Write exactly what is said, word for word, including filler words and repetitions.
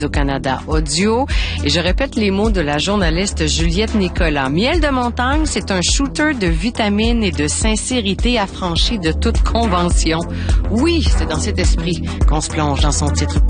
au Canada Audio. Et je répète les mots de la journaliste Juliette Nicolas. Miel de montagne, c'est un shooter de vitamines et de sincérité affranchi de toute convention. Oui, c'est dans cet esprit qu'on se plonge dans son titre